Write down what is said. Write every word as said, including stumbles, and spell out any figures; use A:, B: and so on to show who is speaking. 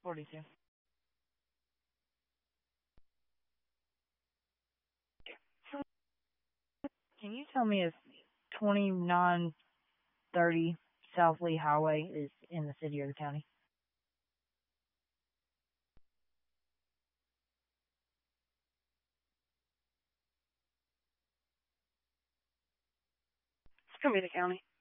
A: forty-two. So, can you tell me if twenty-nine thirty South Lee Highway is in the city or the county? It's gonna be the county.